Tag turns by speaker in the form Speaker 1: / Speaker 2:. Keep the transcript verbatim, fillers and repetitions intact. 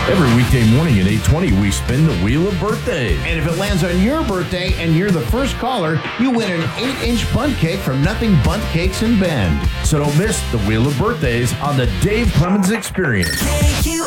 Speaker 1: Every weekday morning at eight twenty, we spin the Wheel of Birthdays.
Speaker 2: And if it lands on your birthday and you're the first caller, you win an eight-inch bundt cake from Nothing Bundt Cakes in Bend.
Speaker 1: So don't miss the Wheel of Birthdays on the Dave Clemens Experience.